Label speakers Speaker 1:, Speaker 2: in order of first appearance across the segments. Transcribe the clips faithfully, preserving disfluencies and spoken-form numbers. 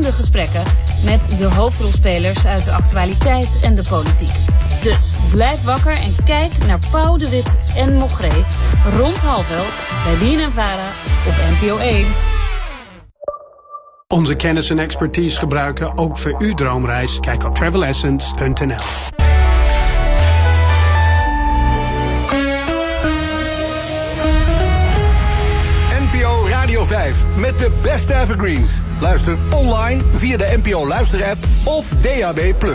Speaker 1: spannende gesprekken met de hoofdrolspelers uit de actualiteit en de politiek. Dus blijf wakker en kijk naar Pauw de Wit en Mogré rond half elf bij B N N Vara op N P O één.
Speaker 2: Onze kennis en expertise gebruiken ook voor uw droomreis. Kijk op travel essence punt n l.
Speaker 3: N P O Radio vijf met de beste evergreens. Luister online via de N P O Luister-app of D A B plus.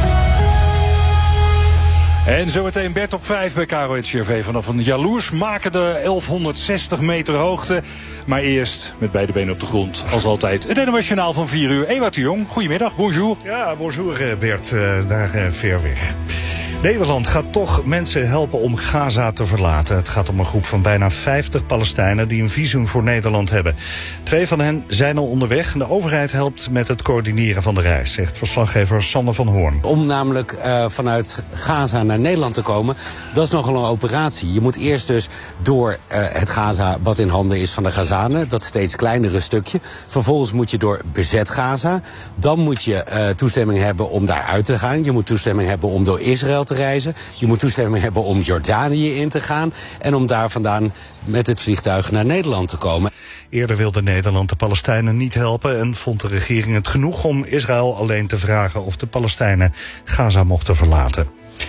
Speaker 4: En zometeen Bert op vijf bij Caro en C R V vanaf een jaloersmakende elfhonderdzestig meter hoogte. Maar eerst met beide benen op de grond, als altijd. Het N O S Journaal van vier uur. Ewout de Jong, goedemiddag, bonjour.
Speaker 5: Ja, bonjour Bert, uh, daar uh, ver weg. Nederland gaat toch mensen helpen om Gaza te verlaten. Het gaat om een groep van bijna vijftig Palestijnen die een visum voor Nederland hebben. Twee van hen zijn al onderweg en de overheid helpt met het coördineren van de reis, zegt verslaggever Sander van Hoorn.
Speaker 6: Om namelijk uh, vanuit Gaza naar Nederland te komen, dat is nogal een operatie. Je moet eerst dus door uh, het Gaza wat in handen is van de Gazanen, dat steeds kleinere stukje. Vervolgens moet je door bezet Gaza. Dan moet je uh, toestemming hebben om daar uit te gaan. Je moet toestemming hebben om door Israël te reizen. Je moet toestemming hebben om Jordanië in te gaan en om daar vandaan met het vliegtuig naar Nederland te komen.
Speaker 5: Eerder wilde Nederland de Palestijnen niet helpen en vond de regering het genoeg om Israël alleen te vragen of de Palestijnen Gaza mochten verlaten.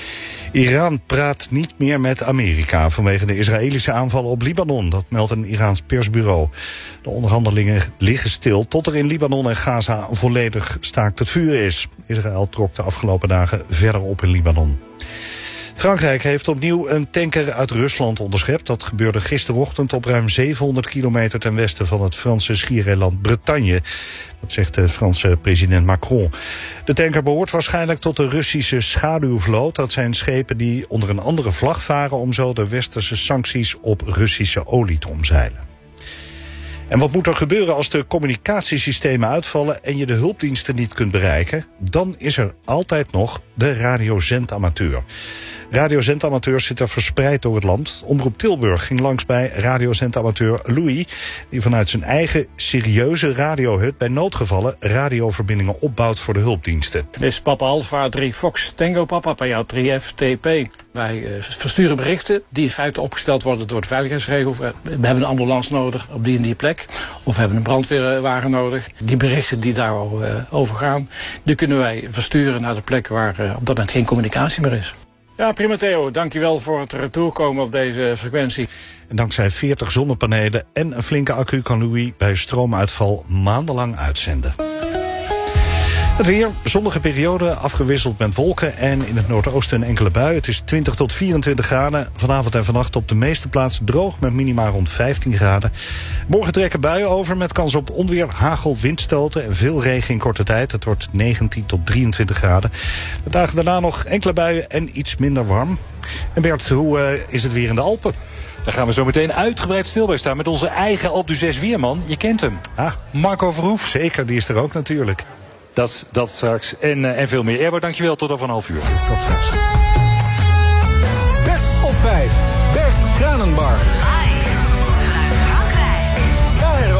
Speaker 5: Iran praat niet meer met Amerika vanwege de Israëlische aanvallen op Libanon. Dat meldt een Iraans persbureau. De onderhandelingen liggen stil tot er in Libanon en Gaza volledig staakt het vuur is. Israël trok de afgelopen dagen verder op in Libanon. Frankrijk heeft opnieuw een tanker uit Rusland onderschept. Dat gebeurde gisterochtend op ruim zevenhonderd kilometer ten westen van het Franse schiereiland Bretagne. Dat zegt de Franse president Macron. De tanker behoort waarschijnlijk tot de Russische schaduwvloot. Dat zijn schepen die onder een andere vlag varen om zo de westerse sancties op Russische olie te omzeilen. En wat moet er gebeuren als de communicatiesystemen uitvallen en je de hulpdiensten niet kunt bereiken? Dan is er altijd nog de radiozendamateur. Radiozendamateurs zitten verspreid door het land. Omroep Tilburg ging langs bij radiozendamateur Louis, die vanuit zijn eigen serieuze radiohut bij noodgevallen radioverbindingen opbouwt voor de hulpdiensten.
Speaker 7: Dit is Papa Alpha drie Fox Tango Papa Papa drie F T P. Wij uh, versturen berichten die in feite opgesteld worden door de veiligheidsregel. We hebben een ambulance nodig op die en die plek. Of we hebben een brandweerwagen nodig. Die berichten die daarover uh, over gaan, die kunnen wij versturen naar de plek waar uh, op dat moment geen communicatie meer is. Ja, prima Theo. Dankjewel voor het retourkomen op deze frequentie.
Speaker 5: En dankzij veertig zonnepanelen en een flinke accu kan Louis bij stroomuitval maandenlang uitzenden. Het weer, zonnige periode, afgewisseld met wolken en in het noordoosten een enkele bui. Het is twintig tot vierentwintig graden. Vanavond en vannacht op de meeste plaatsen droog met minima rond vijftien graden. Morgen trekken buien over met kans op onweer, hagel, windstoten en veel regen in korte tijd. Het wordt negentien tot drieëntwintig graden. De dagen daarna nog enkele buien en iets minder warm. En Bert, hoe uh, is het weer in de Alpen?
Speaker 4: Daar gaan we zo meteen uitgebreid stil bij staan met onze eigen Alpe d'Huez weerman. Je kent hem.
Speaker 5: Ah,
Speaker 4: Marco Verhoef.
Speaker 5: Zeker, die is er ook natuurlijk.
Speaker 4: Dat, dat straks. En, uh, en veel meer. Erbo, dankjewel. Tot over een half uur.
Speaker 5: Tot straks.
Speaker 3: Bert op vijf. Bert Kranenbar.